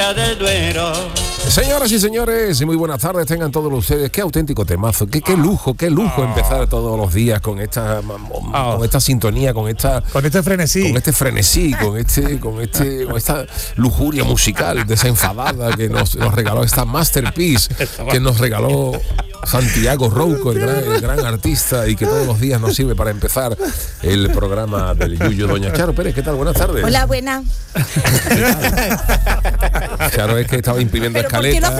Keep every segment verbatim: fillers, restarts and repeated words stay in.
del Duero. Señoras y señores, muy buenas tardes tengan todos ustedes. Qué auténtico temazo, qué, qué lujo, qué lujo empezar todos los días con esta oh. con esta sintonía, con esta con este frenesí, con este frenesí, con este con este con esta lujuria musical desenfadada que nos, nos regaló esta masterpiece que nos regaló Santiago Rouco, el gran, el gran artista, y que todos los días nos sirve para empezar el programa del Yuyu. Doña Charo Pérez, ¿qué tal? Buenas tardes. Hola, buena. Charo es que estaba imprimiendo escaletas.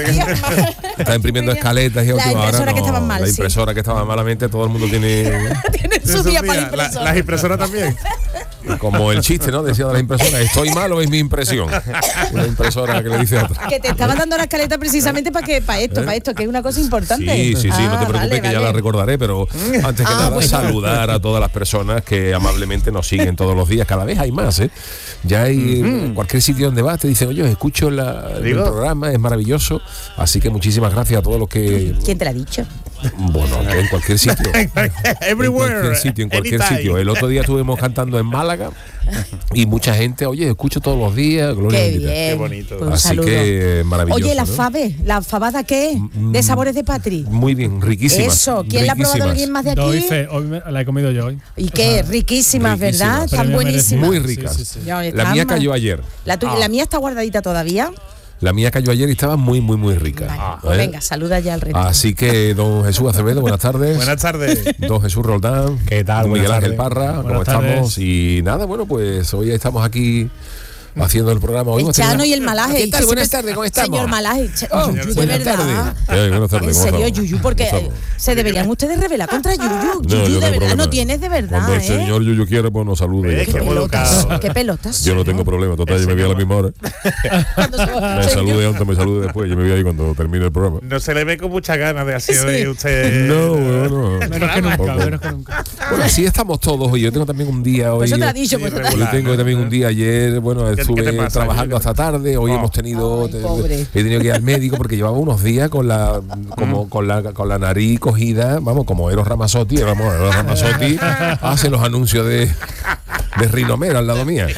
Está imprimiendo escaletas y la última impresora hora, que no, estaba mal. La impresora sí. que estaba malamente, todo el mundo tiene. Tiene su día para impresora. La, las impresoras también. Como el chiste, ¿no? Decía de la impresora, ¿estoy mal o es mi impresión? Una impresora que le dice a otra. Que te estaba dando la escaleta precisamente para que para esto, ¿Eh? para esto, que es una cosa importante. Sí, sí, sí, ah, no te preocupes, vale, que vale. ya la recordaré, pero antes que ah, nada bueno. saludar a todas las personas que amablemente nos siguen todos los días. Cada vez hay más, ¿eh? Ya hay mm-hmm. en cualquier sitio donde vas te dicen, oye, escucho la, el programa, es maravilloso. Así que muchísimas gracias a todos los que... ¿Quién te lo ha dicho? Bueno, en cualquier sitio. Everywhere. En cualquier sitio, en cualquier anytime. sitio. El otro día estuvimos cantando en Málaga y mucha gente, oye, escucho todos los días. Gloria qué bendita. bien. Qué bonito. Pues así saludo. que maravilloso. Oye, la ¿no? fave, la fabada qué, de sabores de Patri. Muy bien, riquísimas. Eso, ¿quién la ha probado? ¿Alguien más de aquí? Doy fe, hoy me, la he comido yo hoy. ¿Y qué? Riquísimas, ¿verdad? Riquísimas. Tan buenísimas. Muy ricas. Sí, sí, sí. Ya, La mía cayó ayer. La, tuya, ah. la mía está guardadita todavía. La mía cayó ayer y estaba muy, muy, muy rica. Vale, pues venga, saluda ya al resto. Así que, don Jesús Acevedo, buenas tardes. Buenas tardes. Don Jesús Roldán. ¿Qué tal? Don Miguel Buenas Ángel tardes. Parra, Buenas ¿cómo tardes. estamos? Y nada, bueno, pues hoy estamos aquí haciendo el programa. Hoy el Chano tenido... y el Malaje. ¿Qué tal? Buenas tardes, ¿cómo estamos? Señor Malaje, Ch- Oh, Yuyu, de buenas verdad. tardes. Eh, buenas tardes, En ¿cómo serio, estamos? Yuyu, porque ¿Cómo eh, estamos? se deberían ustedes revelar contra Yuyu. No, Yuyu, yo de tengo verdad, problema. no tienes de verdad, Cuando el ¿eh? señor Yuyu quiere, pues nos salude. Eh, y ya qué está. pelotas. Qué pelotas. Yo no tengo problema, total, yo me voy a la misma hora. Cuando se- Me salude antes, me salude después. Yo me voy ahí cuando termine el programa. No se le ve con muchas ganas de así hoy Sí. usted. No, bueno, no. Menos que nunca, Poco. menos que nunca. Bueno, así estamos todos. Y yo tengo también un día hoy. Pues eso te lo ha dicho, pues Sí, eso te- Yo tengo también un día ayer, bueno, ¿Qué- qué estuve te pasa, trabajando Yuyu? hasta tarde, hoy Oh. hemos tenido, Ay, te- pobre. he tenido que ir al médico porque llevaba unos días con la como con la con la nariz cogida, vamos, como Eros Ramazzotti, vamos, Eros Ramazzotti hace los anuncios de de Rinomero al lado mía.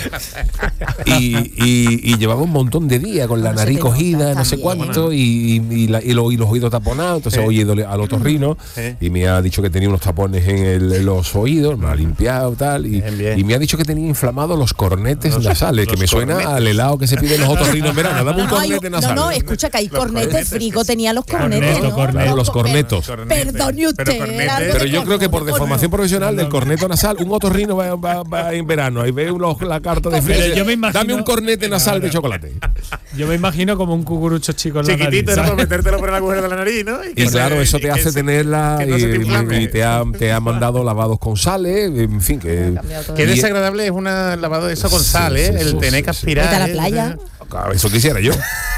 Y, y, y llevaba un montón de días con la ¿Cómo se nariz te nota cogida, no sé también? cuánto, y, y, la- y lo- y los oídos taponados, entonces Sí. hoy he ido al otorrino Sí. y me ha dicho que tenía unos tapones en, el- en los oídos, me lo ha limpiado tal, y, Bien, bien. y me ha dicho que tenía inflamados los cornetes Los- nasales, que los me suena cornetes. al helado que se pide en los otorrinos en verano. Dame un No, hay- cornete no, nasal. no, escucha que hay Los cornetes, cornetes, Frigo sí. tenía los cornetes, Corneto, ¿no? corneto. Claro, los cornetos. Perdone usted. Pero cornetes- algo de Pero yo creo que por corneto. deformación profesional del corneto nasal, un otorrino va, va- va en verano y ve los- la carta de Pero frío. yo me imagino- Dame un cornete nasal de chocolate. Yo me imagino como un cucurucho chico en la Chiquitito, nariz, era para ¿sabes? metértelo por el agujero de la nariz, ¿no? Y que claro, se- eso te y que hace se- tenerla que no se te y, inflame. y te, ha, te ha mandado lavados con sales, en fin, que... Qué y- desagradable es un lavado de eso con Sí, sal, ¿eh? sí, el sí, tener sí, que sí. aspirar. Vete a la ¿eh? playa. Claro, eso quisiera yo.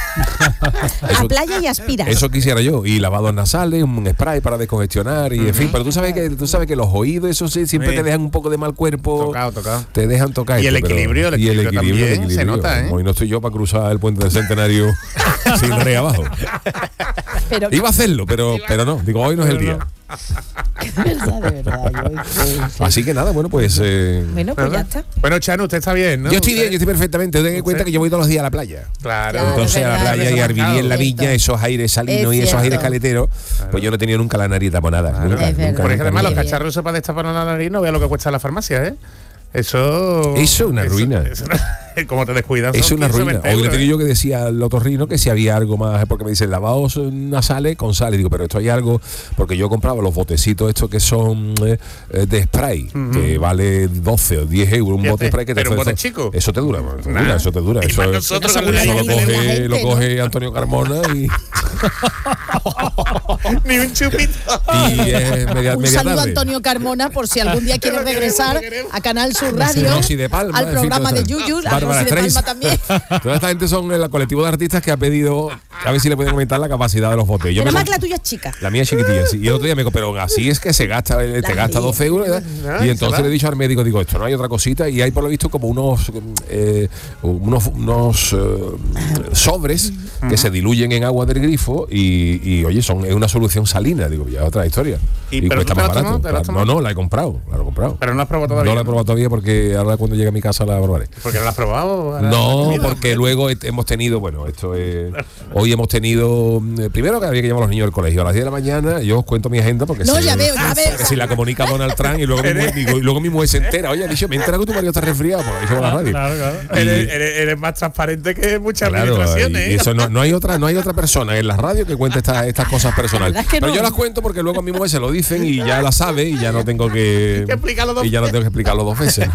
A Eso- playa y aspira. Eso quisiera yo, y lavados nasales, un spray para descongestionar y en fin, pero tú sabes que tú sabes que los oídos eso sí, siempre Sí. te dejan un poco de mal cuerpo. Tocado, tocado. Te dejan tocar. Y el esto, pero- equilibrio, el y el equilibrio equilibrio, el también se equilibrio. nota, ¿eh? Hoy no estoy yo para cruzar el puente del Centenario sin rey abajo. Pero Iba a hacerlo, pero pero no, digo, hoy no es el día. de verdad, de verdad. yo- Así que nada, bueno, pues eh, Bueno, pues ya está. Bueno, Chano, usted está bien, ¿no? yo estoy Usted- bien, yo estoy perfectamente. Ten en cuenta usted- que yo voy todos los días a la playa. Claro. Claro, Entonces a la verdad, playa eso y a es vivir en la cierto. viña, esos aires salinos Es y esos cierto. aires caleteros, pues yo no he tenido nunca la nariz taponada. Nunca, Es nunca, verdad. nunca, Porque nunca, además los Muy bien. cacharros esos para destapar la nariz no vea lo que cuesta en la farmacia, ¿eh? Eso. Eso es una ruina. Eso, como te descuidas. Es son una quince, ruina. veinte Hoy le euros, tenía ¿eh? yo que decía al otorrino que si había algo más, porque me dicen lavados nasales con sal. Y digo, pero esto hay algo, porque yo compraba los botecitos estos que son eh, eh, de spray, Ujú. que vale doce o diez euros, un ¿Y bote de hace- spray que te pero un bote eso- chico? Eso te dura, te Nah. dura, eso te dura. Y Eso, más es- nosotros Eso con la según eso la lo nariz de la coge, gente, lo ¿no? coge Antonio Carmona y, Ni un chupito. y es media, Un media saludo a tarde. Antonio Carmona por si algún día quiere Lo queremos, regresar lo queremos. a Canal Sur Radio, Rosy de Palma, al en fin, programa toda de esta- Yuyu, a Bárbara Rosy de Palma Streisand. también. Toda esta gente son el colectivo de artistas que ha pedido a ver si le pueden aumentar la capacidad de los botes. Yo Pero me más comp- que la tuya es chica. La mía es chiquitilla, sí. Y el otro día me dijo, pero así es que se gasta, te La gasta mía. doce euros. Y entonces le he dicho al médico, digo, esto no hay otra cosita. Y hay por lo visto como unos eh, unos, unos eh, sobres que se diluyen en agua del grifo y, y, oye, son es una solución salina. Digo, ya otra historia. ¿Y Y, pero cuesta tú te más la has tomado? barato. ¿Te la has No, tomado? no, la he comprado. La he comprado. Pero no has probado todavía. No la he probado todavía porque ahora cuando llegue a mi casa la probaré. Porque no la has probado. Ahora- No, Mira, porque luego he- hemos tenido, bueno, esto es. Hoy hemos tenido. eh, Primero que había que llevar a los niños al colegio. A las diez de la mañana yo os cuento mi agenda porque No, sé- ya veo, ya veo. que si la comunica Donald Trump y luego mi mujer, digo, y luego mi mujer se entera. Oye, ha dicho, me he enterado que tu marido está resfriado. Pues lo he dicho por la radio. Claro, claro. Y- Eres, eres- eres más transparente que muchas Claro, administraciones. y ¿eh? eso no, no hay otra no hay otra persona en la radio que cuente estas estas cosas personales. La verdad es que Pero no. yo las cuento porque luego a mi mujer se lo dicen y ya la sabe y ya no tengo que Que explicarlo dos y ya no tengo que explicarlo dos veces.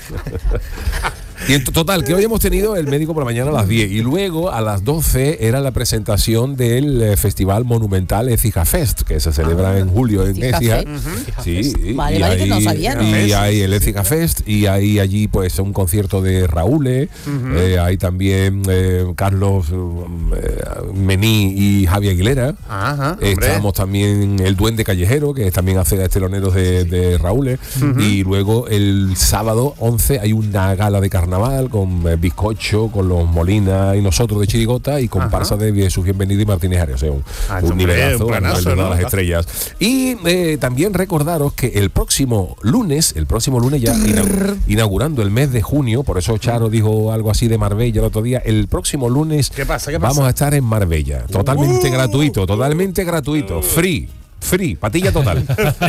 Y en total, que hoy hemos tenido el médico por la mañana a las diez y luego a las doce era la presentación del eh, Festival Monumental Écija Fest, que se celebra en julio en Écija Écija. Fest. Sí, Vale, y vale, que hay, no sabía, ¿no? y hay el Écija Fest y hay allí pues un concierto de Raúl, eh, hay también eh, Carlos eh, Mení y Javier Aguilera. Ajá, hombre. Estamos también el Duende Callejero, que también hace esteloneros de, de Raúl. Y luego el sábado once hay una gala de carnaval con eh, bizcocho, con los Molina y nosotros de Chirigota y comparsa de Jesús Bienvenido y Martínez Arias. O sea, un, Ah, un hombre, nivelazo, un a planazo, nivel de ¿no? todas las estrellas. Y eh, también recordaros que el próximo lunes, el próximo lunes ya inau- inaugurando el mes de junio, por eso Charo dijo algo así de Marbella el otro día, el próximo lunes ¿Qué pasa? ¿Qué pasa? vamos a estar en Marbella, totalmente Uh. gratuito, totalmente gratuito, free. Free, patilla total.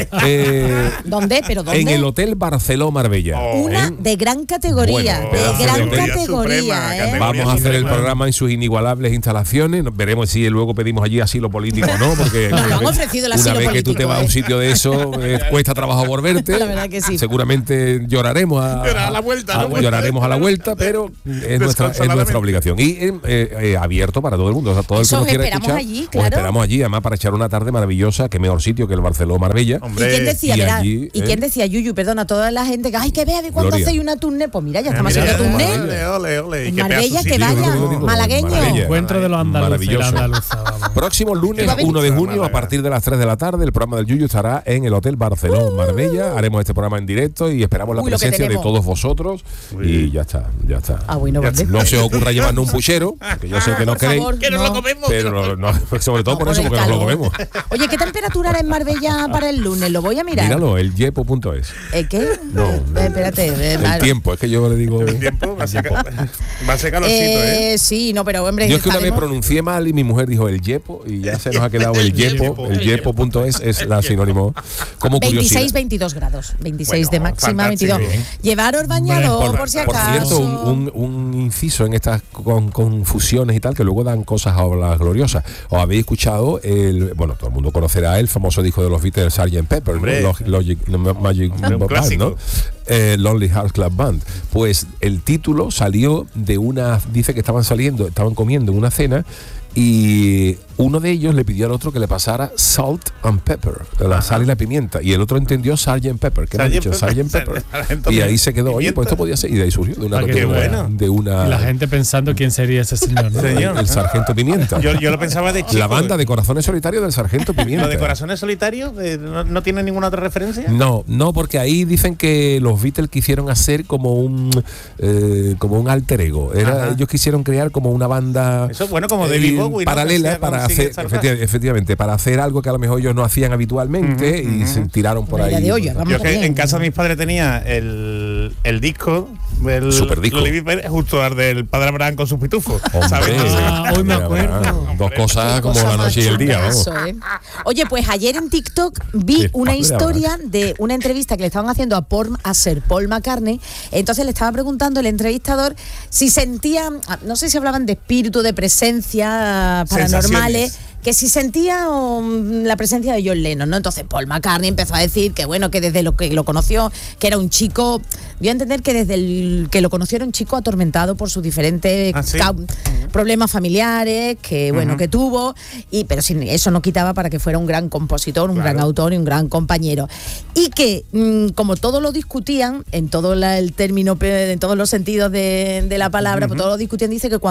Eh, ¿Dónde? ¿Pero dónde? en el Hotel Barceló Marbella. Una ¿eh? de gran categoría. Bueno, de pedazo gran de hotel. categoría, Suprema, ¿eh? categoría. Vamos a hacer el Suprema. programa en sus inigualables instalaciones. Nos veremos si luego pedimos allí asilo político o no, porque Nos lo una han vez- ofrecido el una asilo vez que tú te político, vas a un ¿eh? sitio de eso, eh, cuesta trabajo volverte. La verdad que sí. Seguramente lloraremos a, Llorar a la vuelta, a- ¿no? lloraremos a la vuelta, pero es nuestra, es nuestra Desconsoladamente. obligación. Y eh, eh, abierto para todo el mundo. O sea, todo el Eso que nos os quiera esperamos escuchar, allí, os claro. esperamos allí, además para echar una tarde maravillosa, que mejor sitio que el Barceló Marbella. ¿Y Hombre, quién decía, y verá, allí, ¿y ¿eh? quién decía, Yuyu, perdona, toda la gente que, ay, que vea de cuando Gloria. hacéis una tournée? Pues mira, ya estamos Mira, haciendo ole, tournée. ole, ole. Y En qué pedazo Marbella, que sitio. vaya, Yo digo, malagueño. Marbella. Encuentro de los andaluces. Maravilloso. La andaluza, vamos. Próximo lunes ¿Tú vas a uno de venir? junio, a Málaga. partir de las tres de la tarde, el programa del Yuyu estará en el Hotel Barceló Marbella. Haremos este programa en directo y esperamos la Uy, lo que presencia de tenemos. todos vosotros. Y ya está, ya está. Ah, bueno, vale. No se os ocurra llevarnos un puchero, que yo sé que no Por queréis, favor. Que nos No. lo comemos. pero no- no- sobre todo No, por por eso, el porque nos lo calor. comemos. Oye, ¿qué temperatura hará en Marbella para el lunes? Lo voy a mirar. Míralo, el yepo punto es. ¿Eh, ¿Qué? No, Eh, no. espérate. eh, El vale. tiempo, es que yo le digo. El tiempo va a ser, va a ser calorcito, ¿eh? Eh, sí, no, pero hombre. Yo es que una vez estaremos- pronuncié mal y mi mujer dijo el yepo y ya se nos ha quedado el El yepo. yepo. El yepo punto es es la sinónimo como curiosidad. veintiséis, veintidós grados. veintiséis Bueno, de máxima, fantástico. veintidós. Llevaros bañador, por, si Por acaso. cierto, un, un- un inciso en estas con- confusiones y tal, que luego dan cosas a las gloriosas. ¿Os habéis escuchado el, bueno, todo el mundo conocerá el famoso disco de los Beatles, sergeant Pepper, ¿no? Hombre. Log- Logic, no, Magic Un Band, clásico. ¿no? Eh, Lonely Hearts Club Band. Pues el título salió de una, dice que estaban saliendo, estaban comiendo en una cena y uno de ellos le pidió al otro que le pasara salt and pepper, la sal y la pimienta, y el otro entendió sergeant Pepper, que me ha Sergeant dicho Pepper. sergeant Pepper. Sargento Y ahí se quedó, oye, pimienta. pues esto podía ser, y de ahí surgió de una, Ah, qué de una- bueno. de una- Y la gente pensando quién sería ese señor, ¿no? Señor. el sargento Pimienta. Yo, yo lo pensaba de chico. La banda de Corazones Solitarios del sargento Pimienta. ¿Lo de Corazones Solitarios eh, no, no tiene ninguna otra referencia? No, no, porque ahí dicen que los Beatles quisieron hacer como un eh, como un alter ego. Era, Ajá. ellos quisieron crear como una banda Eso, bueno, como David Bowie, ¿no? Que paralela hacía para con Ziggy hacer Stardust. efecti- efectivamente para hacer algo que a lo mejor ellos no hacían habitualmente y se tiraron por Una ahí. idea de olla, vamos. Yo que bien. en casa de mis padres tenía el, el disco, el Superdisco. Loli Viper, justo al del padre Abraham con sus pitufos. Hombre, ¿Sabes? Entonces, Ah, hoy me mira, acuerdo. dos cosas como Cosa la más noche y el día, chunga vamos. eso, ¿eh? Oye, pues ayer en TikTok vi Qué una padre, historia de una entrevista que le estaban haciendo a, Paul, a Sir Paul McCartney. Entonces le estaba preguntando el entrevistador si sentían, no sé si hablaban de espíritu, de presencia paranormales, Sensaciones. que si sentía um, la presencia de John Lennon, ¿no? Entonces Paul McCartney empezó a decir que bueno, que desde lo que lo conoció, que era un chico, dio a entender que desde el que lo conoció era un chico atormentado por sus diferentes ¿Ah, sí? cau- problemas familiares, que bueno, que tuvo, y pero sin eso no quitaba para que fuera un gran compositor, un Claro. gran autor y un gran compañero. Y que mm, como todo lo discutían, en todo la- el término, pe- en todos los sentidos de, de la palabra, pues todo lo discutían, dice que cuando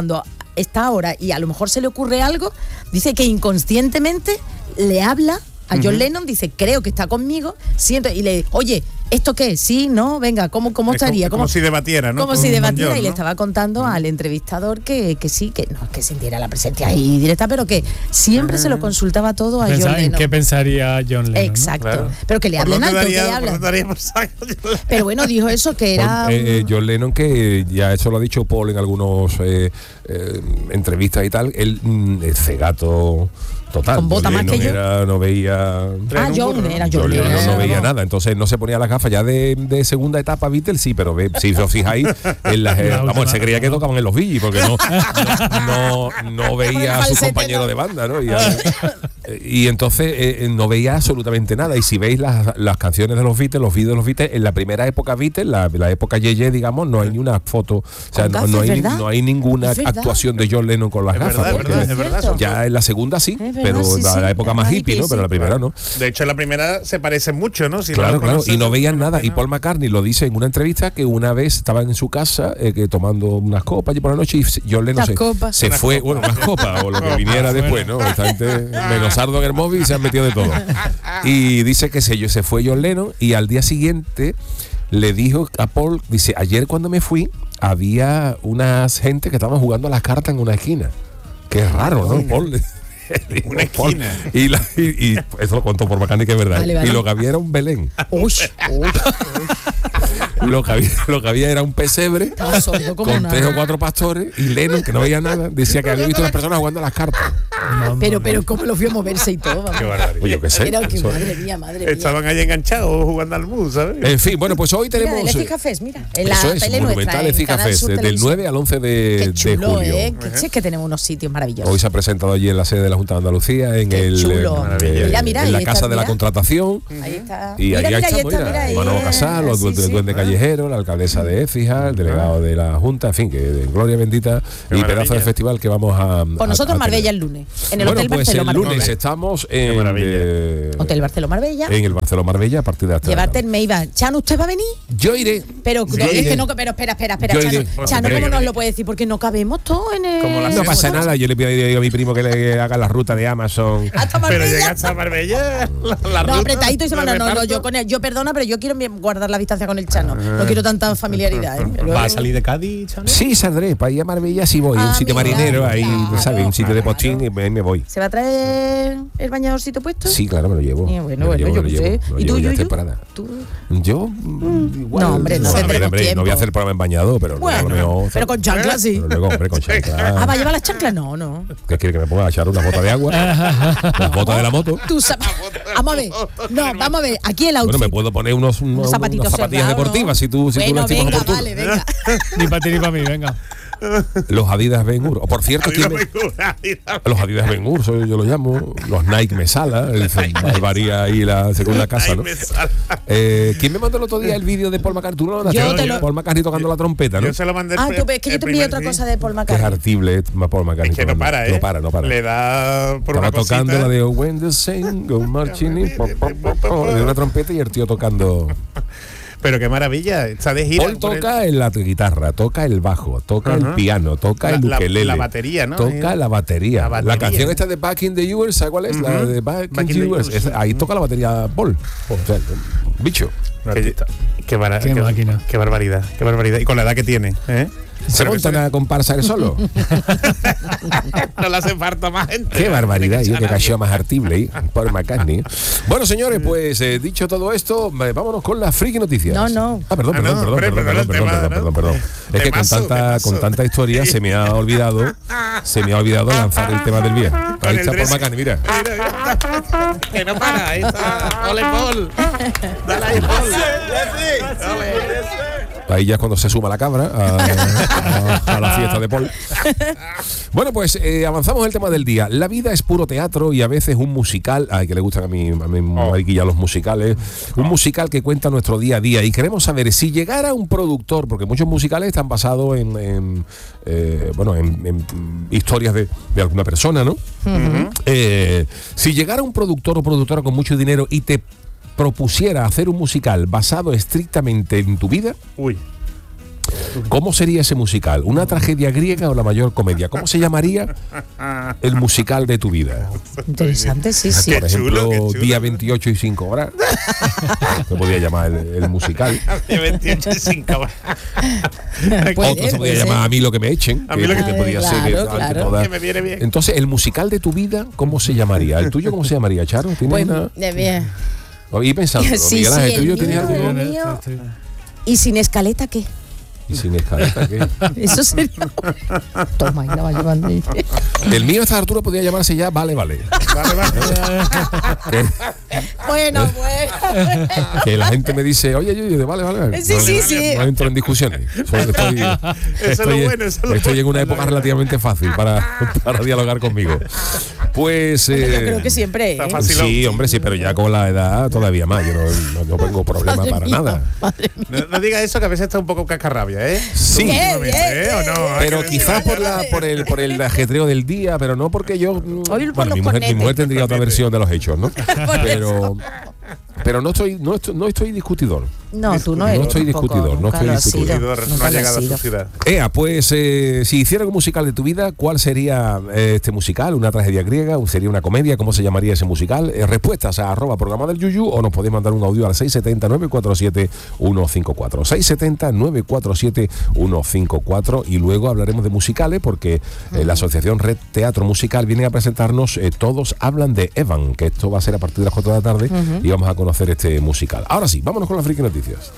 está ahora y a lo mejor se le ocurre algo, dice que inconscientemente le habla a John uh-huh. Lennon, dice, creo que está conmigo, siento, y le, oye, ¿esto qué? Sí, no, venga, ¿cómo, cómo estaría? Como, como si debatiera, ¿no? Como con, si debatiera, John, y ¿no? le estaba contando uh-huh. al entrevistador que, que sí, que no, que sintiera la presencia ahí directa, pero que siempre uh-huh. se lo consultaba todo a John Lennon. ¿Qué pensaría John Lennon? Exacto, ¿no? Claro. Pero que le hablen alto, daría, que le hablen. Pero bueno, dijo eso, que era... Paul, eh, John Lennon, que ya eso lo ha dicho Paul en algunos eh, eh, entrevistas y tal, él mm, es cegato total. Con bota más que yo. Era, no veía. Ah, John era John. John Lennon no, no veía no. nada, entonces no se ponía las gafas ya de, de segunda etapa Beatles, sí, pero ve, si os fijáis, en las, eh, vamos, él se creía que tocaban en los Bee Gees porque no, no, no, no veía a sus compañeros de banda, ¿no? Y, a, y entonces eh, no veía absolutamente nada. Y si veis las, las canciones de los Beatles, los vídeos de los Beatles, en la primera época Beatles, la, la época Yeye, digamos, no hay ni una foto, o sea, no, no, hay, no hay ninguna actuación de John Lennon con las es gafas. Verdad, es verdad, es verdad, ya en la segunda sí, verdad, pero sí, la, sí, la época más hippie, ¿no? Pero la primera claro. no. De hecho, en la primera se parecen mucho, ¿no? Si claro, no claro, conoces, y no veían nada. no. Y Paul McCartney lo dice en una entrevista que una vez estaban en su casa eh, que tomando unas copas allí por la noche y John Lennon se, se unas fue, copas. bueno, unas copas o lo que viniera después, ¿no? Esta gente menos sardo en el móvil y se han metido de todo. Y dice que se, se fue John Lennon y al día siguiente le dijo a Paul, dice, ayer cuando me fui había unas gente que estaban jugando a las cartas en una esquina. Qué raro, ¿no, Paul? Una esquina. Y, la, y, y eso lo contó por McCartney, que es verdad. Vale, vale. Y lo que había era un Belén. Uy, uy. Lo que había, lo que había era un pesebre sordo, con nada. tres o cuatro pastores y Lennon, que no veía nada, decía que había visto a las personas jugando a las cartas. Pero, pero cómo lo vio moverse y todo. Vamos. Qué barbaridad. Oye, yo qué sé. Era que, Eso- madre mía, madre mía. Estaban ahí enganchados jugando al mus, ¿sabes? En fin, bueno, pues hoy Mira, tenemos. del Cafés, mira. En la Eso es, tele Monumental nuestra, en Efi Canal Cafés, Sur del Televisión. nueve al once de, Qué chulo, de julio. ¿eh? Que, che, que tenemos unos sitios maravillosos. Hoy se ha presentado allí en la sede de la Junta de Andalucía, en Qué el chulo. eh, Mira, mira, en ahí la está, Casa de la mira. Contratación. Ahí está. Y mira, ahí mira, ahí estamos, está, mira, mira, ahí. Manolo Casal, los Sí, du- sí. duende callejero, la alcaldesa de Écija, el delegado de la Junta, en fin, que de gloria bendita Qué y maravilla. pedazo de festival que vamos a. Pues a- nosotros a Marbella tener. el lunes. En el Bueno, Hotel pues Barceló el Marbella. lunes estamos en maravilla. eh, Hotel Barceló Marbella. en el Barceló Marbella a partir de hasta. Llevarte el Meiba. Chan, ¿usted va a venir? Yo iré. Pero Yo es iré. que no, pero espera, espera, espera, Yo Chano. iré. Chano, Hombre, ¿cómo yo nos iré. lo puede decir? Porque no cabemos todos en el. Como la No pasa hacemos, nada, yo le pido a mi primo que le haga la ruta de Amazon. Hasta Pero Marbella. llegaste a Marbella. La, la No, ruta, apretadito y se la manda. No, no, reparto. yo con él, yo perdona, pero yo quiero bien guardar la distancia con el Chano. No quiero tanta familiaridad. ¿eh? Luego- ¿Va a salir de Cádiz, Chano? Sí, saldré. Para ir a Marbella sí voy. Ah, un sitio mira, marinero, ahí, claro, ¿sabes? Un sitio de claro. postín y me, me voy. ¿Se va a traer el bañadorcito puesto? Sí, claro, me lo llevo. Y Me bueno, lo bueno, llevo, yo me qué lo sé. llevo, me lo ¿Y tú, llevo, ya Yuyu? estoy preparada. ¿Tú? Yo, mm, igual, No, hombre, no hombre, tendremos hombre, no voy a tiempo. hacer programa en bañado, pero luego a lo Bueno, mejor- pero con chanclas sí. pero luego, hombre, con Ah, chancla. ¿va a llevar las chanclas? No, no. ¿Qué quiere que me ponga a echar una bota de agua? Las botas de la moto. Tú sa- vamos a ver. No, vamos a ver. Aquí el outfit. Bueno, me puedo poner unos, unos, Unos zapatitos unas zapatillas cerrados, deportivas ¿no? si tú, si tú Bueno, lo estimas venga, oportuno. vale, venga. Ni para ti ni para mí, venga. Los Adidas Ben Hur. O por cierto, ¿quién me- los Adidas Ben Hur, soy- yo los llamo. Los Nike Mesala. el- Varía ahí la segunda casa, ¿no? Eh, ¿Quién me mandó el otro día el vídeo de Paul McCartney? Tú no lo mandaste. Yo te lo- Paul McCartney tocando la trompeta, ¿no? Yo se lo mandé. el Ah, pre- tú ves que yo el te envié primer otra día. cosa de Paul Que es McCartney. artible, eh, Paul McCartney. Es que no tocando. para, ¿eh? No para, no para. Le da por Estaba una cosita. tocando la de When the Saints Go Marching In, po, po, po, po, de una trompeta y el tío tocando. Pero qué maravilla, está de gira. Paul por el- toca en la guitarra, toca el bajo, toca el Ajá. piano, toca La- el la- ukelele. la batería, ¿no? Toca la batería. La La, batería. canción esta de Back in the U S, ¿sabes cuál es? La Ujú. de Back, Back in in the the U S. U S. Es- ahí toca la batería Paul. O sea, bicho. Qué, qué, bara- Qué qué- máquina. qué barbaridad, qué barbaridad. Y con la edad que tiene, ¿eh? Se Pero montan que a comparsa él solo. no le hace falta más gente. Qué barbaridad, yo Tiene que echar a cayó más artible ahí, Paul McCartney. Bueno, señores, pues eh, dicho todo esto, eh, vámonos con las friki noticias. No, no. Ah, perdón, Ah, perdón, no, perdón, hombre, perdón, perdón, perdón, el perdón, tema, perdón, ¿no? perdón, perdón. Es que con Temazo, tanta, temazo. con tanta historia se me ha olvidado, se me ha olvidado lanzar el tema del día. Ahí Con el está Paul dress- McCartney, mira. Mira, mira. Que no para, ahí está. Ole, Paul. Dale ahí, Paul. Ole. Ahí ya es cuando se suma la cabra a, a- a la fiesta de Paul. Bueno, pues eh, avanzamos el tema del día. La vida es puro teatro y a veces un musical. Ay, que le gustan a mi, a mi mariquilla los musicales. Un musical que cuenta nuestro día a día. Y queremos saber si llegara un productor, porque muchos musicales están basados en, en, eh, bueno, en, en historias de, de alguna persona, ¿no? Eh, si llegara un productor o productora con mucho dinero y te propusiera hacer un musical basado estrictamente en tu vida, Uy. ¿Cómo sería ese musical? ¿Una tragedia griega o la mayor comedia? ¿Cómo se llamaría el musical de tu vida? Interesante, sí, sí. Por ejemplo, chulo, qué chulo. Día veintiocho y cinco horas. Se podría llamar el, el musical. De veintiocho y cinco. Puede, Otro se puede podría ser. llamar A mí lo que me echen. A mí lo que te me- podría ser que- Claro, que claro. todas- Que me viene bien. Entonces, el musical de tu vida, ¿cómo se llamaría? ¿El tuyo cómo se llamaría, Charo? ¿Tienes Pues, una...? eh, bien. Y pensando, Sí, Miguel sí, Ángel, el ¿tuyo mío. tienes algo? Dios mío. ¿Y sin escaleta qué? Y sin escaleta, ¿qué? Eso sería. Toma, y la va llevando ahí. El mío a esta altura podría llamarse ya Vale, Vale. Vale, vale. Bueno, bueno. Que la gente me dice, oye, yo, yo, vale, vale, vale. Sí, no, sí, no, sí. no entro en discusiones. Solo estoy, es estoy, lo bueno, eso es lo estoy en bueno. una época relativamente fácil para, para dialogar conmigo. Pues. Yo eh, creo que siempre. Está ¿eh? fácil. Sí, hombre, sí, pero ya con la edad todavía más. Yo no, no, no tengo problema Madre para mía, nada. madre mía. No, no diga eso, que a veces está un poco cascarrabia, ¿eh? Sí. Bien, Últimamente, bien, ¿eh? ¿O no? Hay Pero que quizás decir- por la por el por el ajetreo del día, pero no porque yo Hoy por bueno, los mi mujer, mi cornetes. mujer tendría otra versión de los hechos, ¿no? Por Pero pero no estoy no estoy, no estoy discutidor. No, tú no No eres. estoy tampoco, discutidor, no nunca estoy lo has sido, discutidor. No nunca ha lo has llegado a sido. su ciudad. Ea, pues eh, si hiciera un musical de tu vida, ¿cuál sería eh, este musical? ¿Una tragedia griega? ¿Sería una comedia? ¿Cómo se llamaría ese musical? Eh, respuestas a arroba programa del Yuyu o nos podéis mandar un audio al seis siete cero, nueve cuatro siete, uno cinco cuatro. seis siete cero, nueve cuatro siete, uno cinco cuatro y luego hablaremos de musicales porque eh, la Asociación Red Teatro Musical viene a presentarnos eh, Todos hablan de Evan, que esto va a ser a partir de las cuatro de la tarde y vamos a conocer este musical. Ahora sí, vámonos con las friki noticias.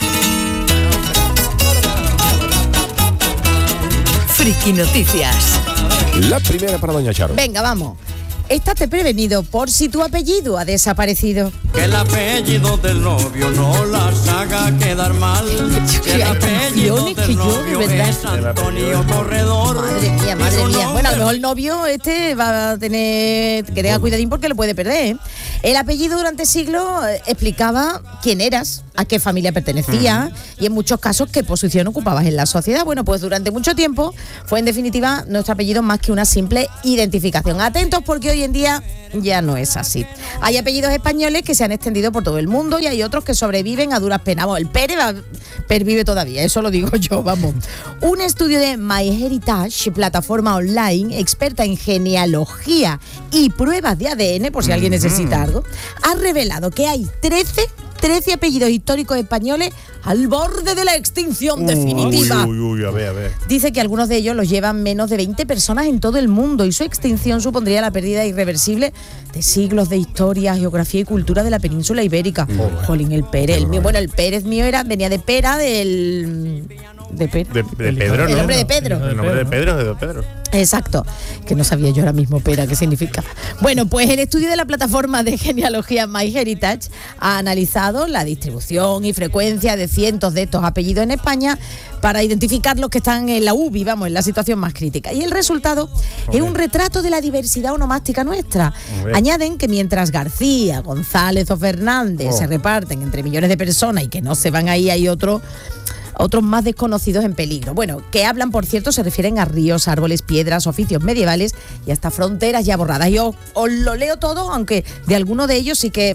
Friki Noticias. La primera para Doña Charo. Venga, vamos. Estate prevenido por si tu apellido ha desaparecido. Que el apellido del novio no las haga quedar mal. Que el hay apellido canciones que del yo, de novio verdad. es Antonio Corredor. Madre mía, Y madre su mía. nombre- Bueno, a lo mejor el novio este va a tener que tenga cuidadín porque lo puede perder. ¿eh? El apellido durante siglos eh, explicaba quién eras, a qué familia pertenecías y en muchos casos qué posición ocupabas en la sociedad. Bueno, pues durante mucho tiempo fue en definitiva nuestro apellido más que una simple identificación. Atentos porque hoy en día ya no es así. Hay apellidos españoles que se han extendido por todo el mundo y hay otros que sobreviven a duras penas. Bueno, el Pérez va- pervive todavía, eso lo digo yo, vamos. Un estudio de MyHeritage, plataforma online experta en genealogía y pruebas de A D N, por si alguien necesita algo, ha revelado que hay trece trece apellidos históricos españoles al borde de la extinción definitiva. Uy, uy, uy, a ver, a ver. Dice que algunos de ellos los llevan menos de veinte personas en todo el mundo y su extinción supondría la pérdida irreversible de siglos de historia, geografía y cultura de la península ibérica. Jolín, el Pérez, el mío, bueno, el Pérez mío era, venía de Pera, del... De Pera. De, de Pedro, El ¿no? nombre de Pedro. El nombre de Pedro es de Pedro. Exacto, que no sabía yo ahora mismo Pera qué significa. Bueno, pues el estudio de la plataforma de genealogía MyHeritage ha analizado la distribución y frecuencia de cientos de estos apellidos en España para identificar los que están en la U B I, vamos, en la situación más crítica. Y el resultado es un retrato de la diversidad onomástica nuestra. Hombre. Añaden que mientras García, González o Fernández Oh. se reparten entre millones de personas y que no se van ahí, hay otros otros más desconocidos en peligro. Bueno, que hablan, por cierto, se refieren a ríos, árboles, piedras, oficios medievales y hasta fronteras ya borradas. Yo os lo leo todo, aunque de alguno de ellos sí que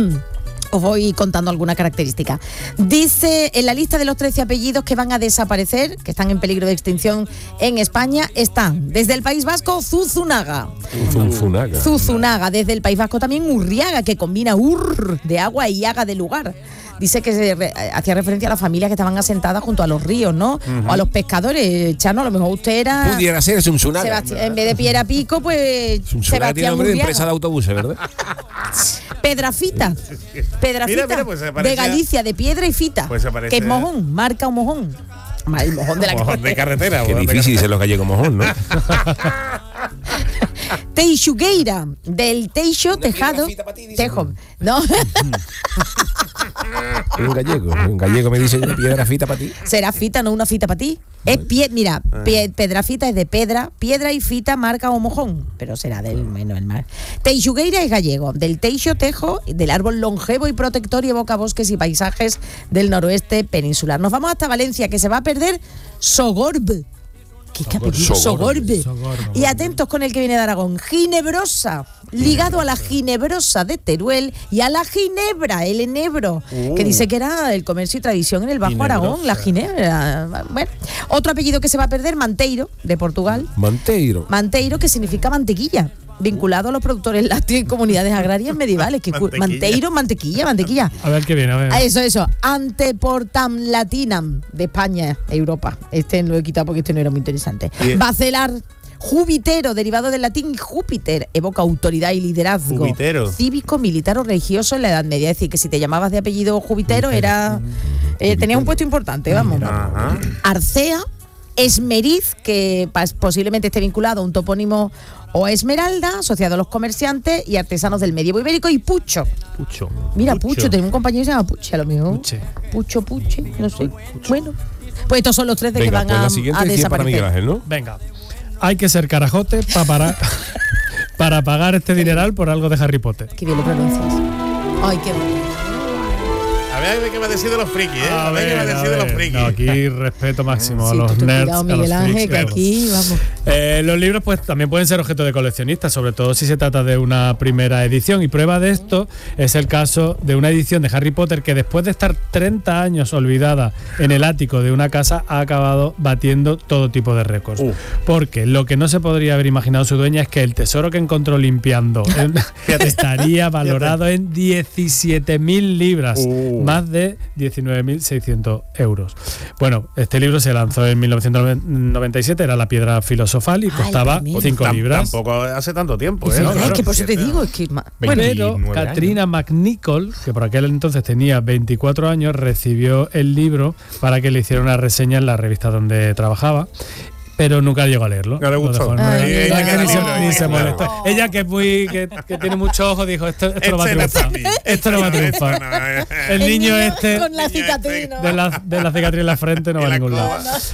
os voy contando alguna característica. Dice, en la lista de los trece apellidos que van a desaparecer, que están en peligro de extinción en España, están desde el País Vasco, Zuzunaga. Zunzunaga. Zuzunaga, desde el País Vasco también Urriaga, que combina ur de agua y haga de lugar. Dice que se re- hacía referencia a las familias que estaban asentadas junto a los ríos, ¿no? O a los pescadores. Chano, a lo mejor usted era... Pudiera ser Zunzunaga. Sebastián, en vez de Piera Pico, pues Zunzunaga tiene Sebastián nombre de Urriaga. empresa de autobuses, ¿verdad? Pedrafita. Pedrafita. Mira, mira, pues se de parecía- Galicia, de piedra y fita. Pues se parece- Que es mojón, marca un mojón. Ma- El mojón de la Mojón de carretera. Qué mojón de difícil ser los gallegos mojón, ¿no? Teixugueira, del Teixo Tejado. fita pa' ti, dice. Tejo. No, Un gallego. Un gallego me dice una piedra fita para ti. será fita, no una fita para ti. Es pie, mira, pie- pedrafita es de pedra, piedra y fita marca o mojón, pero será del menos el mar. Teixugueira es gallego, del Teixo Tejo, del árbol longevo y protector y evoca bosques y paisajes del noroeste peninsular. Nos vamos hasta Valencia, que se va a perder Sogorb. ¿Qué apellido? Sogorb. Sogorb. Sogorb. Y atentos con el que viene de Aragón, Ginebrosa. ligado a la ginebrosa de Teruel y a la ginebra, el enebro, uh. que dice que era el comercio y tradición en el Bajo Ginebrosa. Aragón, la ginebra. Bueno, otro apellido que se va a perder, Manteiro, de Portugal. Manteiro. Manteiro, que significa mantequilla, vinculado a los productores lácteos y comunidades agrarias medievales. Que mantequilla. Manteiro, mantequilla, mantequilla. A ver qué viene, a ver. Eso, eso. Anteportam latinam, de España, Europa. Este lo he quitado porque este no era muy interesante. Bien. Bacelar. Júbitero, derivado del latín Júpiter, evoca autoridad y liderazgo Júbitero. Cívico, militar o religioso en la Edad Media. Es decir, que si te llamabas de apellido Júbitero, era eh, tenías un puesto importante, vamos. Ajá. Arcea, Esmeriz, que posiblemente esté vinculado a un topónimo o Esmeralda, asociado a los comerciantes y artesanos del medievo ibérico, y Pucho. Pucho. Mira, Pucho, Pucho tenemos un compañero que se llama Puche, a lo mejor. Puche. Pucho, Puche, no sé. Pucho. Bueno, pues estos son los tres de Venga, que van pues a, la siguiente a desaparecer. Para Miguel Ángel, ¿no? Venga. Hay que ser carajote para parar, para pagar este dineral por algo de Harry Potter. Qué bien lo pronuncias. Ay, qué bonito. A ver qué va a decir de los frikis, ¿eh? A, a ver qué va a decir de los frikis. No, aquí respeto máximo sí, a los tú, nerds, cuidado, a Miguel los Ángel, freaks, que aquí, vamos. Eh, los libros pues también pueden ser objeto de coleccionistas, sobre todo si se trata de una primera edición, y prueba de esto es el caso de una edición de Harry Potter que después de estar treinta años olvidada en el ático de una casa ha acabado batiendo todo tipo de récords. Uh. Porque lo que no se podría haber imaginado su dueña es que el tesoro que encontró limpiando estaría valorado en diecisiete mil libras, uh. más de diecinueve mil seiscientos euros. Bueno, este libro se lanzó en mil novecientos noventa y siete, era La Piedra Filosofal y costaba cinco libras. Tampoco hace tanto tiempo, ¿eh? Sí, No, es claro. que por eso te digo, es que... Bueno, pero Katrina McNichol, que por aquel entonces tenía veinticuatro años, recibió el libro para que le hiciera una reseña en la revista donde trabajaba, pero nunca llegó a leerlo. No le gustó. Lo dejó, Ay, no, ella ella que ni, no, se, ni no, se no. molestó. Ella que, es muy, que, que tiene muchos ojos dijo, esto, esto no va a triunfar. Esto no va a triunfar. El niño este con la cicatriz, ¿no? de la, de la cicatriz en la frente no va a ningún lado.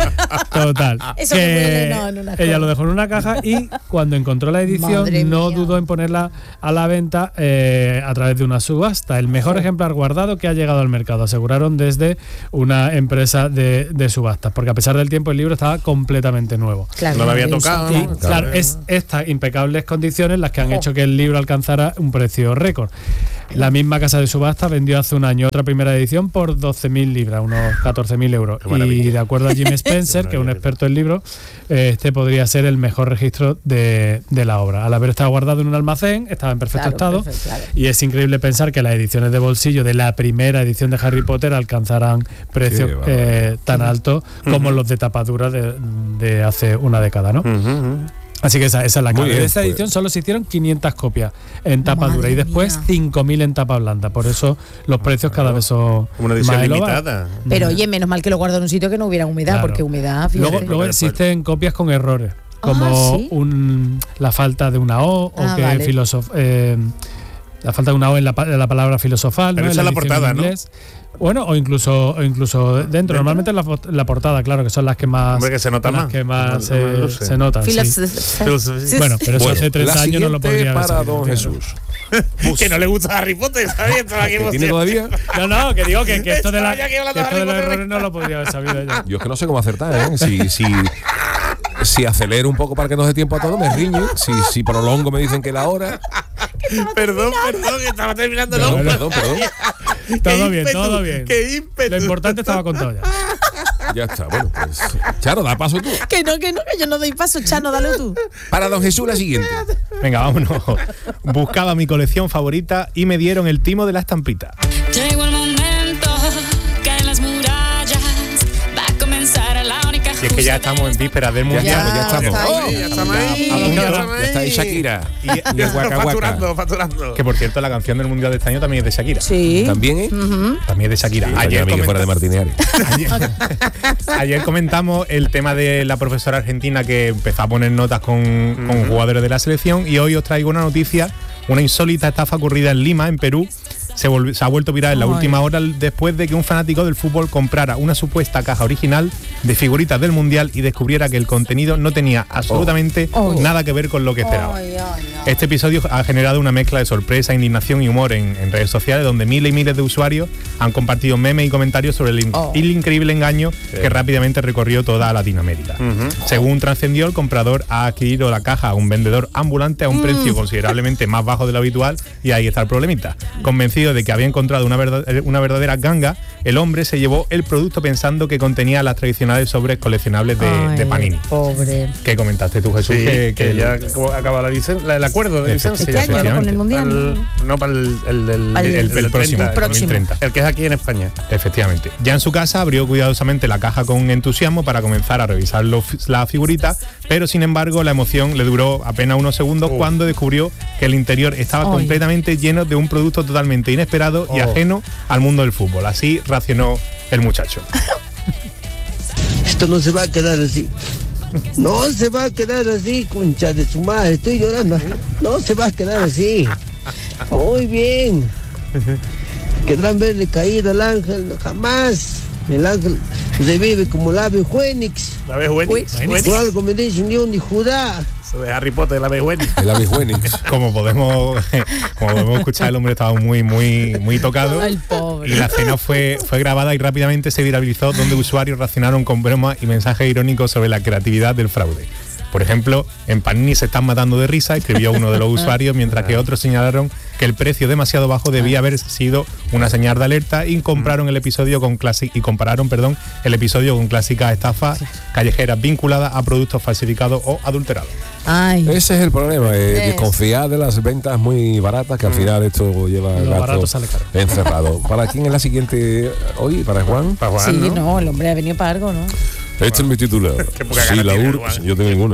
Total. Eso que huele, no, en una ella cosa. lo dejó en una caja y cuando encontró la edición Madre no mía. dudó en ponerla a la venta eh, a través de una subasta. El mejor ejemplar guardado que ha llegado al mercado, aseguraron desde una empresa de, de subastas, porque a pesar del tiempo el libro estaba completamente nuevo. Claro, No lo había eso. tocado, Y, ¿no? claro, es estas impecables condiciones las que han hecho que el libro alcanzara un precio récord. La misma casa de subasta vendió hace un año otra primera edición por doce mil libras, unos catorce mil euros. Y de acuerdo a Jim Spencer, que es un experto en libros, eh, este podría ser el mejor registro de, de la obra. Al haber estado guardado en un almacén, estaba en perfecto Claro, estado. perfecto, claro. Y es increíble pensar que las ediciones de bolsillo de la primera edición de Harry Potter alcanzarán precios Qué eh, tan altos como Uh-huh. los de tapadura de, de hace una década, ¿no? Uh-huh, uh-huh. Así que esa, esa es la Muy clave. bien, De esta pues. edición solo se hicieron quinientas copias en tapa Madre dura y después mía. cinco mil en tapa blanda. Por eso los precios cada vez son Una edición más elevados. limitada. Pero oye, menos mal que lo guardo en un sitio que no hubiera humedad, Claro. porque humedad, fíjate. Luego, luego existen copias con errores, como Ah, ¿sí? un, la falta de una O Ah, o que vale. filosof, eh, la falta de una O en la, pa- en la palabra filosofal. Pero ¿no? esa En es la edición portada, en ¿no? inglés. Bueno, o incluso o incluso dentro. Normalmente en la, fo- la portada, claro, que son las que más, Hombre, que se nota las más. que más Más se, luce. se notan. sí. Filos- Bueno, pero eso Bueno, hace treinta la años no lo siguiente podría haber para sabido, don claro. Jesús. Que no le gusta Harry Potter, ¿sabes? Estaba aquí ¿Que tiene emocionado. todavía? No, no, que digo que, que esto de, la, Estaba ya aquí que hablando de esto de Harry los Potter. errores no lo podría haber sabido yo. Yo es que no sé cómo acertar, ¿eh? Si, si, si acelero un poco para que nos dé tiempo a todo, me riño. Si, si prolongo, me dicen que la hora. Perdón, perdón, que estaba terminando el Perdón, hombre. perdón, perdón. Todo bien, ímpetu, todo bien. Qué ímpetu. Lo importante estaba contado ya. Ya está, bueno, pues. Charo, da paso tú. Que no, que no, que yo no doy paso, Chano, dale tú. Para don Jesús, la siguiente. Venga, vámonos. Buscaba mi colección favorita y me dieron el timo de la estampita. Llegó el momento, caen las murallas, va a comenzar la única. Y es que ya estamos en vísperas del Ya, mundial. estamos, ya estamos. está Oh, ahí. Ya estamos ahí. a punto, Ya ¿no? estamos ya está ahí ahí. Shakira. Y, Y el Waka Waka. Facturando, facturando. que por cierto, la canción del mundial de este año también es de Shakira. Sí. También, ¿eh? También es de Shakira. Ayer Ayer, que fuera de comenta- Martínez Arias. ayer, ayer comentamos el tema de la profesora argentina que empezó a poner notas con, con jugadores de la selección, y hoy os traigo una noticia, una insólita estafa ocurrida en Lima, en Perú. se, volvió, se ha vuelto viral en la Ay. última hora después de que un fanático del fútbol comprara una supuesta caja original de figuritas del Mundial y descubriera que el contenido no tenía absolutamente Oh. nada que ver con lo que esperaba. Ay, ay, ay. Este episodio ha generado una mezcla de sorpresa, indignación y humor en, en redes sociales, donde miles y miles de usuarios han compartido memes y comentarios sobre el, in- Oh. el increíble engaño que rápidamente recorrió toda Latinoamérica. Según trascendió, el comprador ha adquirido la caja a un vendedor ambulante a un precio considerablemente más bajo de lo habitual, y ahí está el problemita. Convencido de que había encontrado una, verdad- una verdadera ganga, el hombre se llevó el producto pensando que contenía las tradicionales sobres coleccionables de, Ay, de Panini. Pobre. ¿Qué comentaste tú, Jesús? Sí, que, que, ya acaba la licen- la- el acuerdo de licencia. Este año, ¿no? Con el Mundial. Al- no, para el, el, del- Al- el, el del próximo, treinta, el dos mil treinta. el que es aquí en España. Efectivamente. Ya en su casa abrió cuidadosamente la caja con entusiasmo para comenzar a revisar los- la figurita, pero sin embargo la emoción le duró apenas unos segundos Oh. cuando descubrió que el interior estaba Ay. completamente lleno de un producto totalmente inesperado y Oh. ajeno al mundo del fútbol. Así racionó el muchacho. Esto no se va a quedar así. No se va a quedar así, concha de su madre. Estoy llorando. No se va a quedar así. Muy bien. Querrán verle caído al ángel. Jamás. El ángel revive como el ave Fénix. La ves Fénix. Por algo me dicen León de Judá. Eso de Harry Potter, la ves Fénix. El ave Fénix. Como podemos, como podemos escuchar, el hombre estaba muy, muy, muy tocado. Ay, pobre. Y la escena fue, fue grabada y rápidamente se viralizó, donde usuarios reaccionaron con bromas y mensajes irónicos sobre la creatividad del fraude. Por ejemplo, en Panini se están matando de risa, escribió uno de los usuarios, mientras que otros señalaron que el precio demasiado bajo debía haber sido una señal de alerta y compraron el episodio con clasi- y compararon, perdón, el episodio con clásicas estafas callejeras vinculadas a productos falsificados o adulterados. Ay. Ese es el problema, eh, Es. desconfiar de las ventas muy baratas, que al final esto lleva Lo barato gato sale caro. encerrado. ¿Para quién es la siguiente hoy? ¿Para Juan? Para Juan, Sí, ¿no? no, el hombre ha venido para algo, ¿no? Este es mi titular. Qué poca Si gana la tiene, ur- Juan. yo tengo ninguna.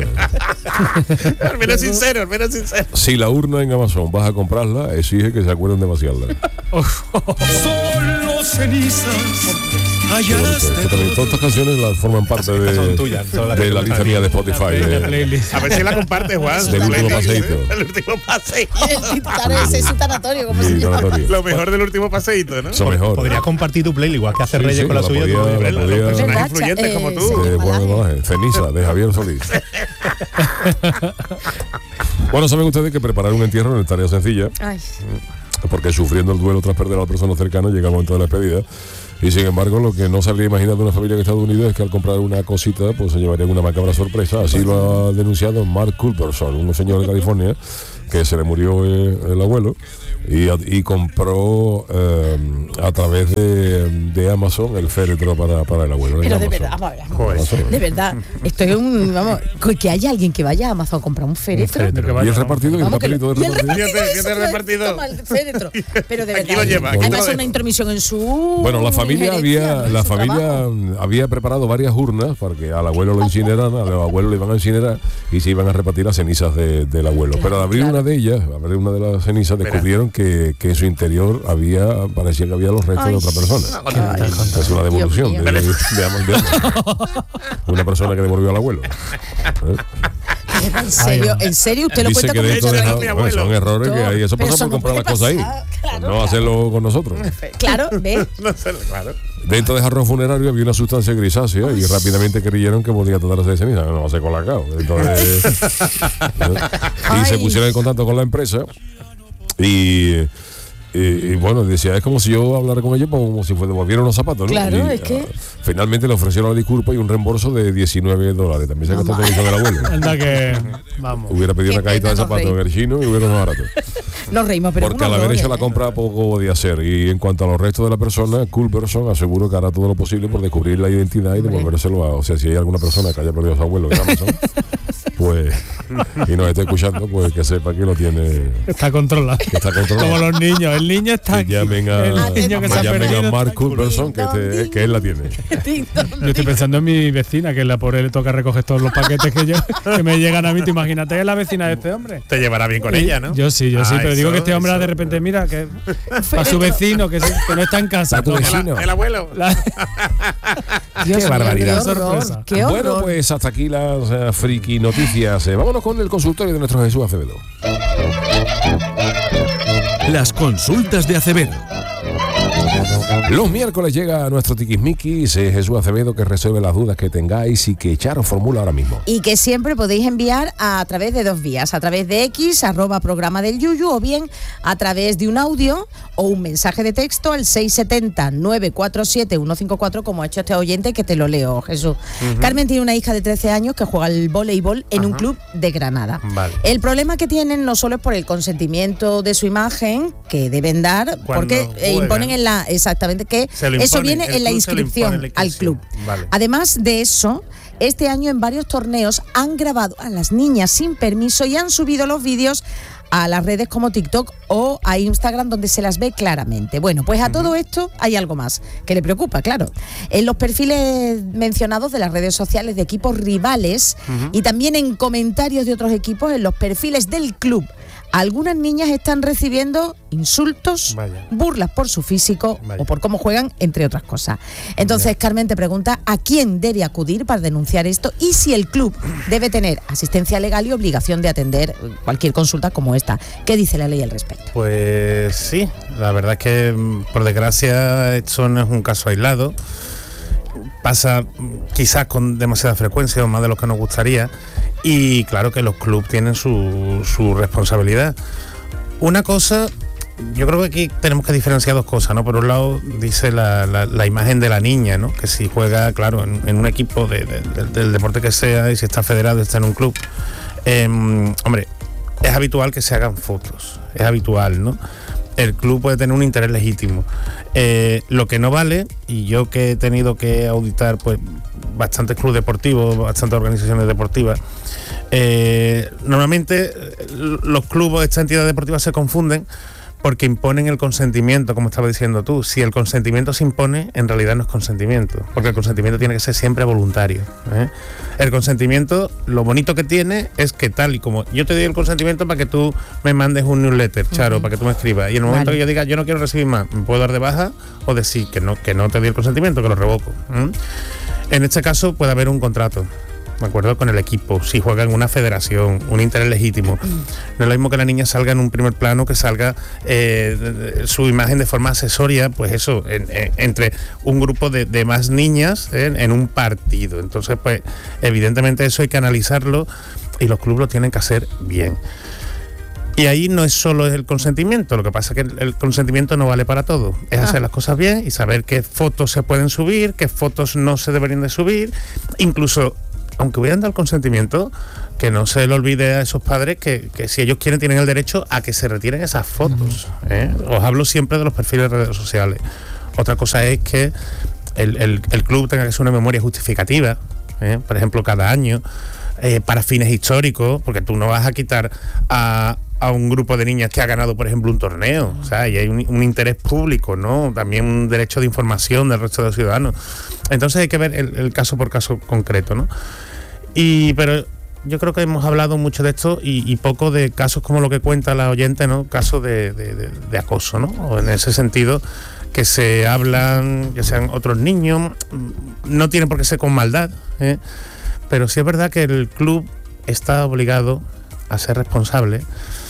Al menos sincero, al menos sincero. Si la urna en Amazon vas a comprarla, exige que se acuerden de vaciarla. Solo cenizas Qué bonito. Que también todas estas canciones las forman parte de, Son tuyas, son las de que la tú lista mía de Spotify. La de- playlist. A ver si la comparte, Juan. Del último paseíto. El último paseíto. Claro, ese es su tanatorio, como se mi llama. tanatorio. Lo mejor del último paseíto, ¿no? Eso mejor. Podrías compartir tu playlist, igual que hace Sí, Reyes sí, con la la suya. podía- tú- la Los podía- personajes ¿Verdad? influyentes Eh, como sí. tú. de Juan Malaje. Malaje, Ceniza, de Javier Solís. Bueno, saben ustedes que preparar un entierro no es tarea sencilla, Ay. porque sufriendo el duelo tras perder a la persona cercana llega el momento de la despedida. Y sin embargo, lo que no se habría imaginado de una familia en Estados Unidos es que al comprar una cosita, pues se llevaría una macabra sorpresa. Así lo ha denunciado Mark Culberson, un señor de California que se le murió eh, el abuelo y, y compró eh, a través de, de Amazon el féretro para, para el abuelo. en Pero de Amazon. verdad, vamos a ver. Joder. Amazon. De verdad, esto es un. Vamos, que haya alguien que vaya a Amazon a comprar un féretro. féretro. Y el repartido, y el Vamos, que lo- papelito de y el repartido. repartido. ¿Qué te- qué te eso, repartido? toma el féretro. Pero de Aquí verdad. lo lleva, aquí hay te que lo hacer una dejo. intromisión en su. Bueno, la familia injerencia, había en la su familia trabajo. había preparado varias urnas para que al abuelo lo incineraran, al abuelo le iban a incinerar y se iban a repartir las cenizas de- del abuelo. Pero al abrir claro. una de ellas, al abrir una de las cenizas, descubrieron que, que en su interior había, parecía que había los restos Ay, de otra persona. ay, Es una devolución Dios de, mío. de, de Amon Dios. Una persona que devolvió al abuelo. ¿Eh? ¿En serio? ¿En serio? ¿Usted lo Dice cuenta que como dentro de Eso no- era mi bueno, son abuelo. errores que hay. Eso Pero pasa eso por no comprar las puede cosas ahí. pasar, claro, no claro. hacerlo con nosotros. Claro, ¿ves? No sé, claro. Dentro de jarrón funerario había una sustancia grisácea y rápidamente creyeron que podía tratarse de ceniza. No, se colacao. Entonces, ¿eh? y se Ay. pusieron en contacto con la empresa y, y, y bueno, decía, es como si yo hablara con ellos como si fue devolvieran los zapatos, ¿no? Claro, Y, es que- ah, finalmente le ofrecieron la disculpa y un reembolso de diecinueve dólares. También se gastó todo eso del abuelo. Anda que. Vamos. Hubiera pedido Qué una cajita de pena, nos zapatos en el chino y hubiera más barato. Nos reímos, pero. Porque es al un haber horror, hecho la ¿eh? compra poco podía hacer. Y en cuanto a los restos de la persona, Culberson aseguró que hará todo lo posible por descubrir la identidad y devolvérselo a. O sea, si hay alguna persona que haya perdido a su abuelo en Amazon, pues. Y nos esté escuchando, pues que sepa que lo tiene. Está controlado. Que está controlado. Como los niños. El niño está Que aquí. llamen a, El niño que que se ha llamen a perdido. Mark está aquí. Culberson, que, este- que él la tiene. Yo estoy pensando en mi vecina, que la pobre le toca recoger todos los paquetes que, yo, que me llegan a mí. ¿Te imagínate la vecina de este hombre? Te llevará bien con Y- ella, ¿no? Yo sí, yo sí, Ah, pero digo eso, que este hombre eso. de repente, mira, que a su vecino, que, sí, que no está en casa. A tu No, vecino. El abuelo. la- Dios Qué mío, barbaridad. qué horror, Sorpresa. qué horror. Bueno, pues hasta aquí las eh, friki noticias. Eh, vámonos con el consultorio de nuestro Jesús Acevedo. Las consultas de Acevedo. Los miércoles llega a nuestro tiquismiquis eh, Jesús Acevedo, que resuelve las dudas que tengáis y que Charo formula ahora mismo. Y que siempre podéis enviar a través de dos vías, a través de X, arroba programa del Yuyu, o bien a través de un audio o un mensaje de texto al seis siete cero, nueve cuatro siete, uno cinco cuatro, como ha hecho este oyente, que te lo leo, Jesús. Uh-huh. Carmen tiene una hija de trece años que juega al voleibol en uh-huh. un club de Granada. Vale. El problema que tienen no solo es por el consentimiento de su imagen, que deben dar, Cuando porque eh, juegan. imponen en la... Exactamente, que Impone, eso viene en la, en inscripción la inscripción al club. Vale. Además de eso, este año en varios torneos han grabado a las niñas sin permiso y han subido los vídeos a las redes como TikTok o a Instagram, donde se las ve claramente. Bueno, pues a uh-huh. todo esto hay algo más que le preocupa, claro. En los perfiles mencionados de las redes sociales de equipos rivales uh-huh. y también en comentarios de otros equipos en los perfiles del club, algunas niñas están recibiendo insultos, Vaya. burlas por su físico Vaya. o por cómo juegan, entre otras cosas. Entonces, Vaya. Carmen te pregunta a quién debe acudir para denunciar esto y si el club debe tener asistencia legal y obligación de atender cualquier consulta como esta. ¿Qué dice la ley al respecto? Pues sí, la verdad es que, por desgracia, esto no es un caso aislado. Pasa quizás con demasiada frecuencia o más de lo que nos gustaría, y claro que los clubes tienen su, su responsabilidad. Una cosa, yo creo que aquí tenemos que diferenciar dos cosas, ¿no? Por un lado dice la, la, la imagen de la niña, ¿no? Que si juega, claro, en, en un equipo de, de, de, del deporte que sea, y si está federado, está en un club, eh, hombre, es habitual que se hagan fotos, es habitual, ¿no? El club puede tener un interés legítimo. Eh, lo que no vale, y yo que he tenido que auditar pues bastantes clubes deportivos, bastantes organizaciones deportivas, eh, normalmente los clubes, estas entidades deportivas se confunden porque imponen el consentimiento, como estaba diciendo tú. Si el consentimiento se impone, en realidad no es consentimiento, porque el consentimiento tiene que ser siempre voluntario, ¿eh? El consentimiento, lo bonito que tiene es que tal y como yo te doy el consentimiento para que tú me mandes un newsletter, Charo, uh-huh. para que tú me escribas, y en el momento vale. que yo diga yo no quiero recibir más, me puedo dar de baja o decir que no, que no te doy el consentimiento, que lo revoco. ¿eh? En este caso puede haber un contrato, ¿de acuerdo? Con el equipo, si juega en una federación, un interés legítimo. No es lo mismo que la niña salga en un primer plano, que salga eh, su imagen de forma accesoria, pues eso, en, en, entre un grupo de, de más niñas eh, en un partido. Entonces, pues, evidentemente eso hay que analizarlo y los clubes lo tienen que hacer bien. Y ahí no es solo el consentimiento, lo que pasa es que el, el consentimiento no vale para todo. Es ah. hacer las cosas bien y saber qué fotos se pueden subir, qué fotos no se deberían de subir, incluso aunque hubieran dado el consentimiento, que no se le olvide a esos padres que, que si ellos quieren tienen el derecho a que se retiren esas fotos. ¿eh? Os hablo siempre de los perfiles de redes sociales. Otra cosa es que el, el, el club tenga que hacer una memoria justificativa, ¿eh? por ejemplo, cada año, eh, para fines históricos, porque tú no vas a quitar a, a un grupo de niñas que ha ganado, por ejemplo, un torneo. O sea, y hay un, un interés público, ¿no? También un derecho de información del resto de los ciudadanos. Entonces hay que ver el, el caso por caso concreto, ¿no? Y pero yo creo que hemos hablado mucho de esto y, y poco de casos como lo que cuenta la oyente, ¿no? Casos de, de, de, de acoso, ¿no? O en ese sentido, que se hablan, que sean otros niños, no tiene por qué ser con maldad, ¿eh? Pero sí es verdad que el club está obligado a ser responsable,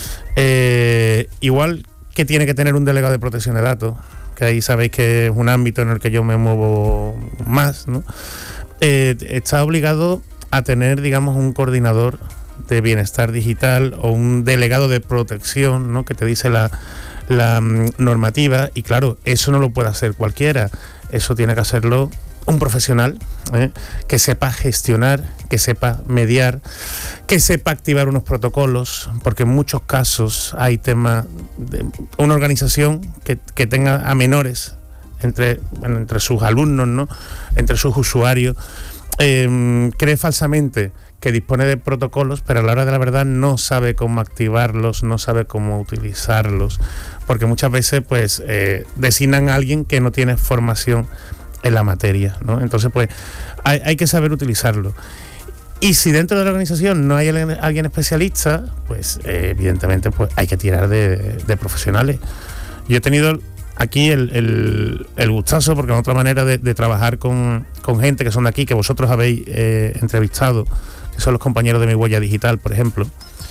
eh, igual que tiene que tener un delegado de protección de datos, que ahí sabéis que es un ámbito en el que yo me muevo más, ¿no? Eh, está obligado a tener, digamos, un coordinador de bienestar digital o un delegado de protección, ¿no? Que te dice la, la um, normativa, y claro, eso no lo puede hacer cualquiera, eso tiene que hacerlo un profesional, ¿eh? que sepa gestionar, que sepa mediar, que sepa activar unos protocolos, porque en muchos casos hay temas de una organización que, que tenga a menores entre, bueno, entre sus alumnos, ¿no? Entre sus usuarios, eh, cree falsamente que dispone de protocolos, pero a la hora de la verdad no sabe cómo activarlos, no sabe cómo utilizarlos, porque muchas veces pues eh, designan a alguien que no tiene formación en la materia, ¿no? Entonces pues hay, hay que saber utilizarlo. Y si dentro de la organización no hay alguien especialista, pues eh, evidentemente pues hay que tirar de, de profesionales. Yo he tenido aquí el, el, el gustazo, porque es otra manera de, de trabajar con, con gente que son de aquí, que vosotros habéis eh, entrevistado, que son los compañeros de Mi Huella Digital, por ejemplo,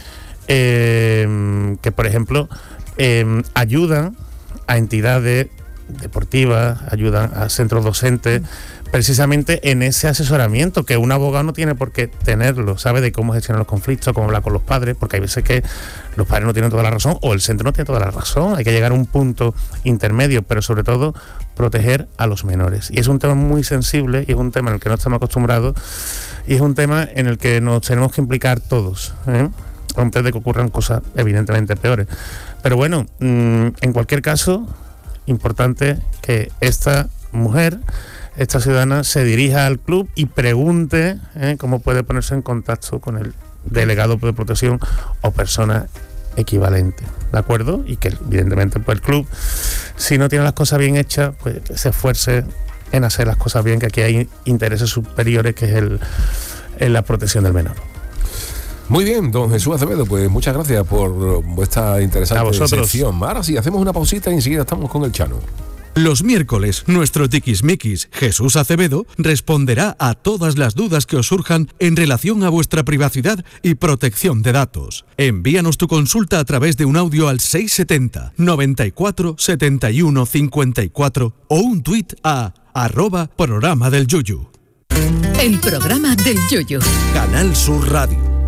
eh, que por ejemplo eh, ayudan a entidades deportivas, ayudan a centros docentes, precisamente en ese asesoramiento que un abogado no tiene por qué tenerlo, sabe de cómo gestionar los conflictos, cómo hablar con los padres, porque hay veces que los padres no tienen toda la razón o el centro no tiene toda la razón, hay que llegar a un punto intermedio, pero sobre todo proteger a los menores. Y es un tema muy sensible y es un tema en el que no estamos acostumbrados y es un tema en el que nos tenemos que implicar todos, ¿eh? Antes de que ocurran cosas evidentemente peores. Pero bueno, mmm, en cualquier caso, importante que esta mujer, esta ciudadana, se dirija al club y pregunte eh, cómo puede ponerse en contacto con el delegado de protección o persona equivalente, ¿de acuerdo? Y que evidentemente pues el club, si no tiene las cosas bien hechas, pues se esfuerce en hacer las cosas bien, que aquí hay intereses superiores, que es el, en la protección del menor. Muy bien, don Jesús Acevedo, pues muchas gracias por vuestra interesante sección. Ahora sí, hacemos una pausita y enseguida estamos con el Chano. Los miércoles, nuestro tiquismiquis Jesús Acevedo responderá a todas las dudas que os surjan en relación a vuestra privacidad y protección de datos. Envíanos tu consulta a través de un audio al seiscientos setenta, noventa y cuatro, setenta y uno, cincuenta y cuatro o un tuit a arroba programa del Yuyu. El programa del Yuyu. Canal Sur Radio.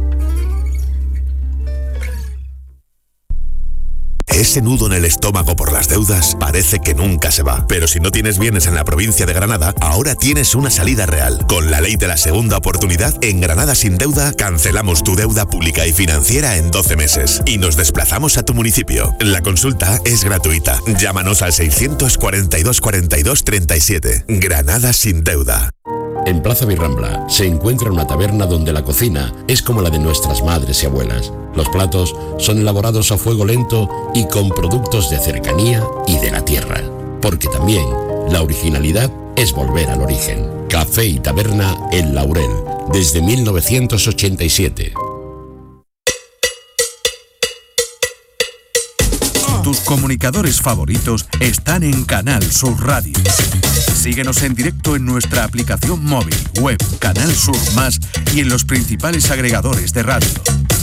Ese nudo en el estómago por las deudas parece que nunca se va. Pero si no tienes bienes en la provincia de Granada, ahora tienes una salida real. Con la ley de la segunda oportunidad, en Granada Sin Deuda, cancelamos tu deuda pública y financiera en doce meses. Y nos desplazamos a tu municipio. La consulta es gratuita. Llámanos al seiscientos cuarenta y dos, cuarenta y dos, treinta y siete. Granada Sin Deuda. En Plaza Birrambla se encuentra una taberna donde la cocina es como la de nuestras madres y abuelas. Los platos son elaborados a fuego lento y con productos de cercanía y de la tierra. Porque también la originalidad es volver al origen. Café y Taberna El Laurel, desde mil novecientos ochenta y siete. Tus comunicadores favoritos están en Canal Sur Radio. Síguenos en directo en nuestra aplicación móvil, web, Canal Sur Más y en los principales agregadores de radio.